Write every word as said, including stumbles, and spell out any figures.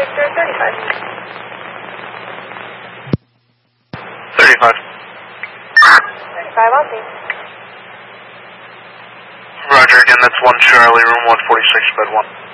Victor, thirty-five. thirty-five. thirty-five, I'll see. Roger, again, that's one Charlie, room one forty-six, bed one.